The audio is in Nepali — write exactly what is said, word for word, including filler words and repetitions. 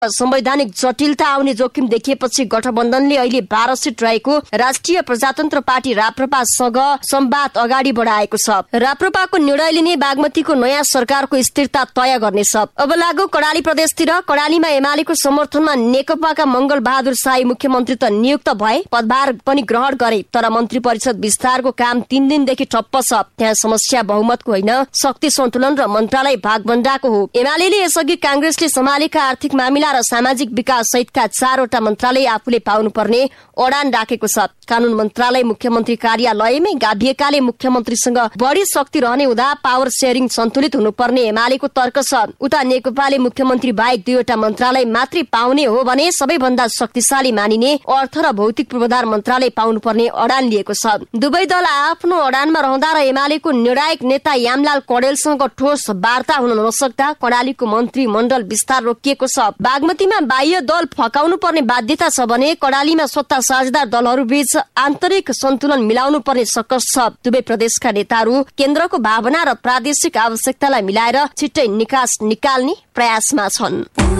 संवैधानिक जटिलता आउने जोखिम देखिएपछि गठबन्धनले अहिले बाह्र सिट रहेको राष्ट्रिय प्रजातन्त्र पार्टी राप्रपासँग संवाद अगाडि बढाएको छ। राप्रपाको निर्णयले नै बागमतीको नयाँ सरकारको स्थिरता तय गर्नेछ। अब लागू कर्णाली प्रदेशतिर। कर्णालीमा एमालेको समर्थनमा नेकपाका मंगल बहादुर शाही मुख्यमन्त्री त नियुक्त भए, पदभार पनि ग्रहण गरे, तर मन्त्री परिषद विस्तारको काम तीन दिनदेखि ठप्प छ। त्यहाँ समस्या बहुमतको होइन, शक्ति सन्तुलन र मन्त्रालय भागबण्डाको हो। एमालेले यसअघि कांग्रेसले सम्हालेका आर्थिक मामिला र सामाजिक विकास सहितका चारवटा मन्त्रालय आफूले पाउनुपर्ने अडान राखेको छ। कानून मन्त्रालय मुख्यमन्त्री कार्यालयमै गाभिएकाले मुख्यमन्त्रीसँग बढी शक्ति रहने हुँदा पावर शेयरिङ सन्तुलित हुनुपर्ने एमालेको तर्क छ। उता नेकपाले मुख्यमन्त्री बाहेक दुईवटा मन्त्रालय मात्रै पाउने हो भने सबैभन्दा शक्तिशाली मानिने अर्थ र भौतिक पूर्वाधार मन्त्रालय पाउनुपर्ने अडान लिएको छ। दुवै दल आफ्नो अडानमा रहँदा र एमालेको निर्णायक नेता यामलाल कडेलसँग ठोस वार्ता हुन नसक्दा कर्णालीको मन्त्री मण्डल विस्तार रोकिएको छ। बागमतीमा बाह्य दल फकाउनु पर्ने बाध्यता छ भने कर्णालीमा सत्ता साझेदार दलहरू बीच आन्तरिक सन्तुलन मिलाउनु पर्ने सकस छ। दुवै प्रदेशका नेताहरू केन्द्रको भावना र प्रादेशिक आवश्यकतालाई मिलाएर छिट्टै निकास निकाल्ने प्रयासमा छन्।